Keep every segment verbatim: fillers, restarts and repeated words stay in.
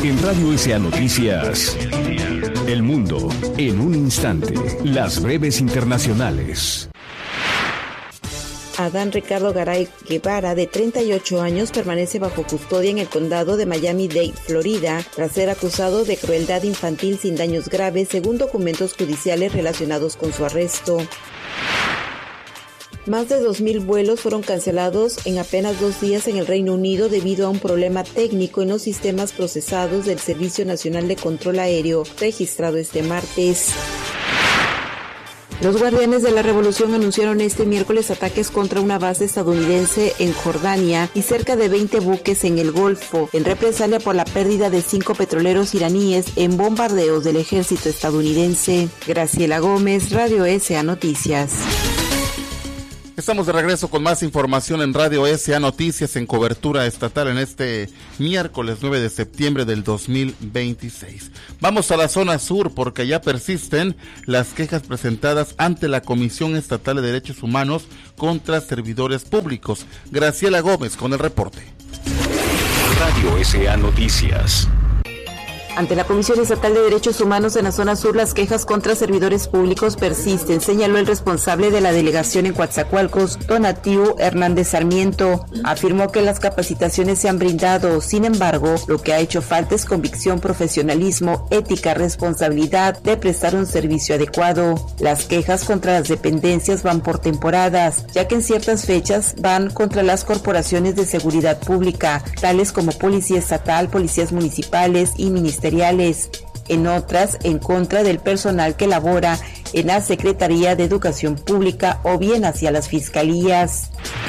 En Radio S A Noticias, el mundo en un instante. Las breves internacionales. Adán Ricardo Garay Guevara, de treinta y ocho años, permanece bajo custodia en el condado de Miami-Dade, Florida, tras ser acusado de crueldad infantil sin daños graves, según documentos judiciales relacionados con su arresto. Más de dos mil vuelos fueron cancelados en apenas dos días en el Reino Unido debido a un problema técnico en los sistemas procesados del Servicio Nacional de Control Aéreo, registrado este martes. Los guardianes de la revolución anunciaron este miércoles ataques contra una base estadounidense en Jordania y cerca de veinte buques en el Golfo, en represalia por la pérdida de cinco petroleros iraníes en bombardeos del ejército estadounidense. Graciela Gómez, Radio S A Noticias. Estamos de regreso con más información en Radio S A Noticias en cobertura estatal en este miércoles nueve de septiembre del dos mil veintiséis. Vamos a la zona sur porque ya persisten las quejas presentadas ante la Comisión Estatal de Derechos Humanos contra servidores públicos. Graciela Gómez con el reporte. Radio S A Noticias. Ante la Comisión Estatal de Derechos Humanos en la zona sur, las quejas contra servidores públicos persisten, señaló el responsable de la delegación en Coatzacoalcos, Donatiu Hernández Sarmiento. Afirmó que las capacitaciones se han brindado, sin embargo, lo que ha hecho falta es convicción, profesionalismo, ética, responsabilidad de prestar un servicio adecuado. Las quejas contra las dependencias van por temporadas, ya que en ciertas fechas van contra las corporaciones de seguridad pública, tales como Policía Estatal, policías municipales y ministeriales. En otras, en contra del personal que labora en la Secretaría de Educación Pública o bien hacia las fiscalías.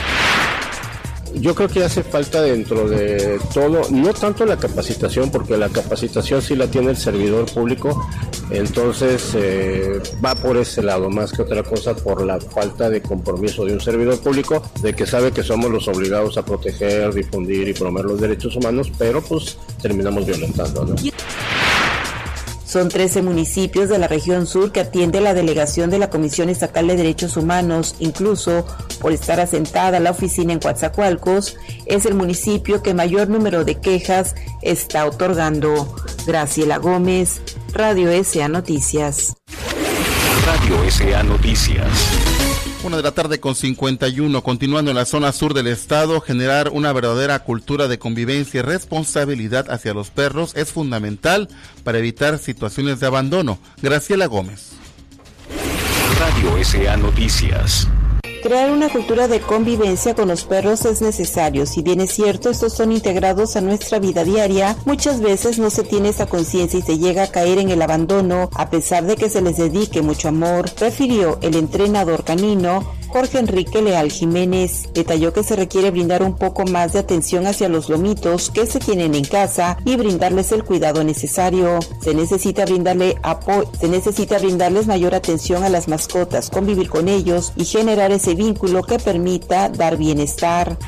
Yo creo que hace falta dentro de todo, no tanto la capacitación, porque la capacitación sí la tiene el servidor público, entonces eh, va por ese lado, más que otra cosa por la falta de compromiso de un servidor público, de que sabe que somos los obligados a proteger, difundir y promover los derechos humanos, pero pues terminamos violentando, ¿no? Son trece municipios de la región sur que atiende la delegación de la Comisión Estatal de Derechos Humanos. Incluso, por estar asentada la oficina en Coatzacoalcos, es el municipio que mayor número de quejas está otorgando. Graciela Gómez, Radio S A Noticias. Radio S A Noticias. Una de la tarde con cincuenta y uno, continuando en la zona sur del estado, generar una verdadera cultura de convivencia y responsabilidad hacia los perros es fundamental para evitar situaciones de abandono. Graciela Gómez. Radio S A Noticias. Crear una cultura de convivencia con los perros es necesario. Si bien es cierto, estos son integrados a nuestra vida diaria, muchas veces no se tiene esa conciencia y se llega a caer en el abandono, a pesar de que se les dedique mucho amor, refirió el entrenador canino Jorge Enrique Leal Jiménez. Detalló que se requiere brindar un poco más de atención hacia los lomitos que se tienen en casa y brindarles el cuidado necesario. Se necesita brindarle apoyo, se necesita brindarles mayor atención a las mascotas, convivir con ellos y generar ese vínculo que permita dar bienestar.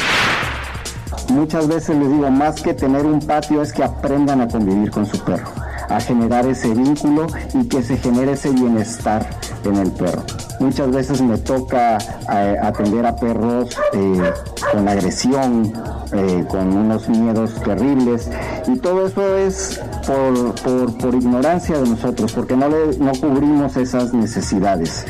Muchas veces les digo, más que tener un patio es que aprendan a convivir con su perro, a generar ese vínculo y que se genere ese bienestar en el perro. Muchas veces me toca eh, atender a perros eh, con agresión, eh, con unos miedos terribles, y todo eso es por, por, por ignorancia de nosotros, porque no, le, no cubrimos esas necesidades.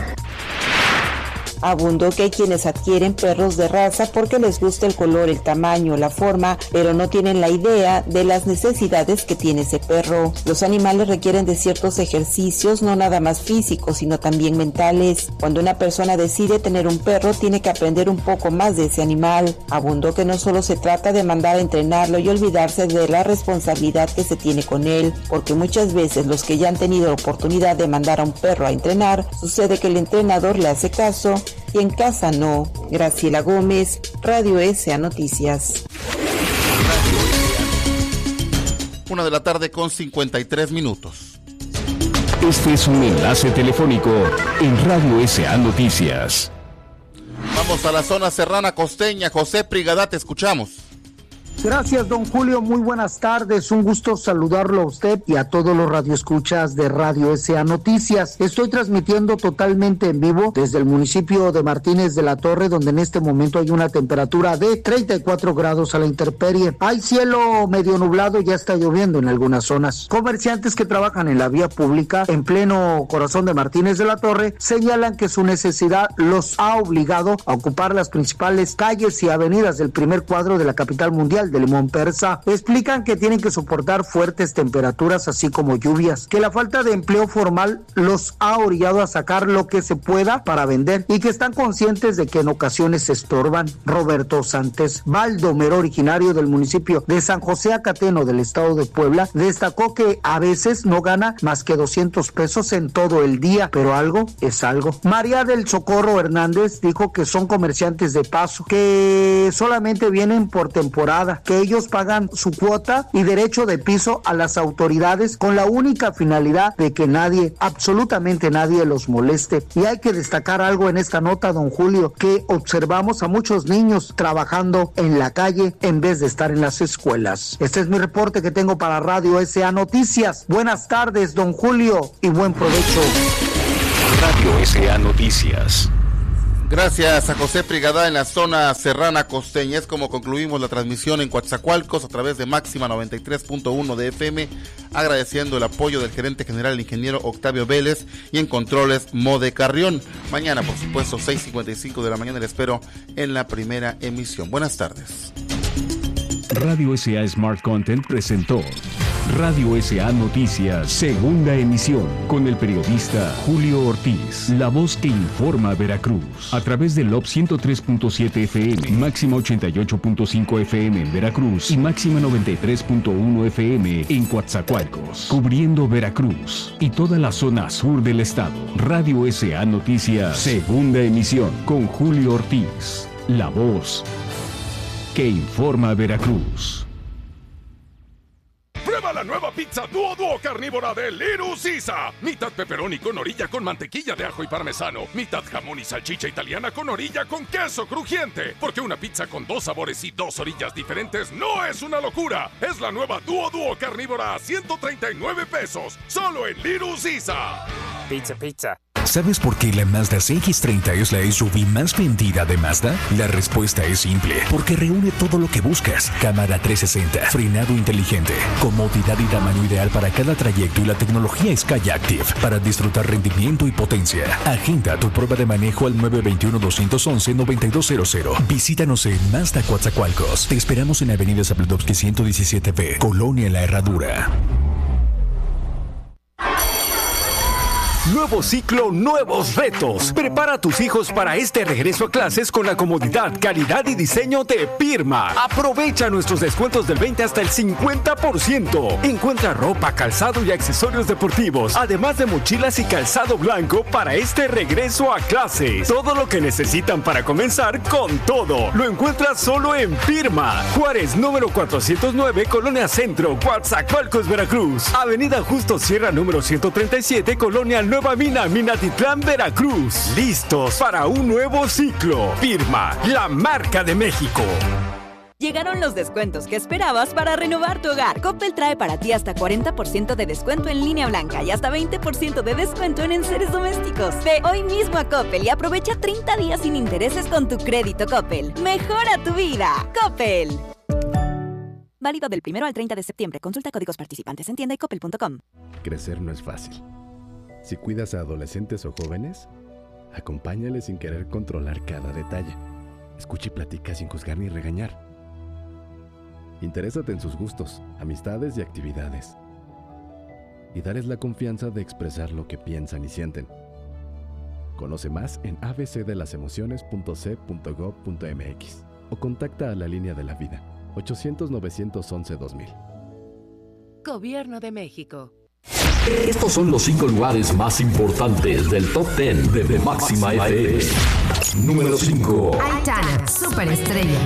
Abundó que hay quienes adquieren perros de raza porque les gusta el color, el tamaño, la forma, pero no tienen la idea de las necesidades que tiene ese perro. Los animales requieren de ciertos ejercicios, no nada más físicos, sino también mentales. Cuando una persona decide tener un perro, tiene que aprender un poco más de ese animal. Abundó que no solo se trata de mandar a entrenarlo y olvidarse de la responsabilidad que se tiene con él, porque muchas veces los que ya han tenido la oportunidad de mandar a un perro a entrenar, sucede que el entrenador le hace caso y en casa no. Graciela Gómez, Radio S A Noticias. Una de la tarde con cincuenta y tres minutos. Este es un enlace telefónico en Radio S A Noticias. Vamos a la zona serrana costeña. José Prigadá, te escuchamos. Gracias, don Julio. Muy buenas tardes. Un gusto saludarlo a usted y a todos los radioescuchas de Radio S A Noticias. Estoy transmitiendo totalmente en vivo desde el municipio de Martínez de la Torre, donde en este momento hay una temperatura de treinta y cuatro grados a la intemperie. Hay cielo medio nublado, ya está lloviendo en algunas zonas. Comerciantes que trabajan en la vía pública en pleno corazón de Martínez de la Torre señalan que su necesidad los ha obligado a ocupar las principales calles y avenidas del primer cuadro de la capital mundial de Limón Persa. Explican que tienen que soportar fuertes temperaturas así como lluvias, que la falta de empleo formal los ha orillado a sacar lo que se pueda para vender y que están conscientes de que en ocasiones se estorban. Roberto Santos Baldomero, originario del municipio de San José Acateno del estado de Puebla, destacó que a veces no gana más que doscientos pesos en todo el día, pero algo es algo. María del Socorro Hernández dijo que son comerciantes de paso, que solamente vienen por temporada, que ellos pagan su cuota y derecho de piso a las autoridades con la única finalidad de que nadie, absolutamente nadie los moleste. Y hay que destacar algo en esta nota, don Julio, que observamos a muchos niños trabajando en la calle en vez de estar en las escuelas. Este es mi reporte que tengo para Radio S A Noticias. Buenas tardes, don Julio, y buen provecho. Radio S A Noticias. Gracias a José Prigadá en la zona serrana costeña. Es como concluimos la transmisión en Coatzacoalcos a través de Máxima noventa y tres punto uno de F M, agradeciendo el apoyo del gerente general, el ingeniero Octavio Vélez, y en controles Mode Carrión. Mañana, por supuesto, seis cincuenta y cinco de la mañana, le espero en la primera emisión. Buenas tardes. Radio S A Smart Content presentó Radio S A Noticias, segunda emisión, con el periodista Julio Ortiz, la voz que informa a Veracruz, a través del L O B ciento tres punto siete F M, Máxima ochenta y ocho punto cinco F M en Veracruz y Máxima noventa y tres punto uno F M en Coatzacoalcos, cubriendo Veracruz y toda la zona sur del estado. Radio S A Noticias, segunda emisión, con Julio Ortiz, la voz que informa a Veracruz. Prueba la nueva pizza Duo Duo carnívora de Little Caesar. Mitad pepperoni con orilla con mantequilla de ajo y parmesano. Mitad jamón y salchicha italiana con orilla con queso crujiente. Porque una pizza con dos sabores y dos orillas diferentes no es una locura. Es la nueva Duo Duo carnívora a ciento treinta y nueve pesos. Solo en Little Caesar. Pizza, pizza. ¿Sabes por qué la Mazda C X treinta es la S U V más vendida de Mazda? La respuesta es simple, porque reúne todo lo que buscas. Cámara trescientos sesenta, frenado inteligente, comodidad y tamaño ideal para cada trayecto y la tecnología Skyactiv para disfrutar rendimiento y potencia. Agenda tu prueba de manejo al nueve dos uno, dos uno uno, nueve dos cero cero. Visítanos en Mazda Coatzacoalcos. Te esperamos en Avenida Zabludovsky ciento diecisiete B, Colonia La Herradura. Nuevo ciclo, nuevos retos. Prepara a tus hijos para este regreso a clases con la comodidad, calidad y diseño de Pirma. Aprovecha nuestros descuentos del veinte hasta el cincuenta por ciento. Encuentra ropa, calzado y accesorios deportivos, además de mochilas y calzado blanco para este regreso a clases. Todo lo que necesitan para comenzar con todo. Lo encuentras solo en Pirma. Juárez, número cuatrocientos nueve, Colonia Centro, Coatzacoalcos, Veracruz. Avenida Justo Sierra, número ciento treinta y siete, Colonia Nueva Mina, Minatitlán, Veracruz. Listos para un nuevo ciclo. Pirma, la marca de México. Llegaron los descuentos que esperabas para renovar tu hogar. Coppel trae para ti hasta cuarenta por ciento de descuento en línea blanca y hasta veinte por ciento de descuento en enseres domésticos. Ve hoy mismo a Coppel y aprovecha treinta días sin intereses con tu crédito Coppel. Mejora tu vida. Coppel. Válido del primero al treinta de septiembre. Consulta códigos participantes en tienda y coppel punto com. Crecer no es fácil. Si cuidas a adolescentes o jóvenes, acompáñales sin querer controlar cada detalle. Escucha y platica sin juzgar ni regañar. Interésate en sus gustos, amistades y actividades. Y dales la confianza de expresar lo que piensan y sienten. Conoce más en a b c de las emociones punto c punto gov punto m x o contacta a la línea de la vida ochocientos, novecientos once, dos mil. Gobierno de México. Estos son los cinco lugares más importantes del Top diez de, de Máxima F M. Número cinco. Aitana, superestrella.